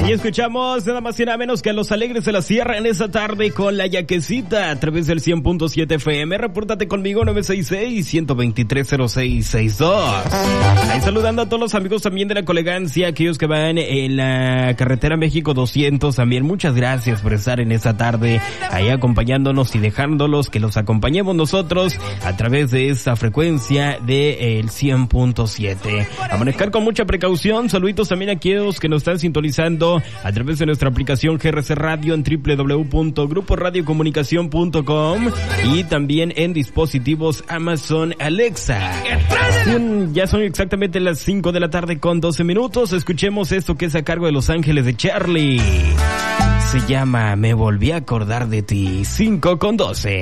Y escuchamos nada más y nada menos que a Los Alegres de la Sierra en esta tarde con La Yaquecita a través del 100.7 FM. Repórtate conmigo 966-123-0662. Ahí saludando a todos los amigos también de la Colegancia, aquellos que van en la carretera México 200 también. Muchas gracias por estar en esta tarde ahí acompañándonos y dejándolos que los acompañemos nosotros a través de esta frecuencia del 100.7. A manejar con mucha precaución. Saluditos también a aquellos que nos están sintonizando a través de nuestra aplicación GRC Radio en www.gruporadiocomunicación.com y también en dispositivos Amazon Alexa. Ya son exactamente las 5 de la tarde con 12 minutos. Escuchemos esto que es a cargo de Los Ángeles de Charlie. Se llama Me volví a acordar de ti. 5 con 12.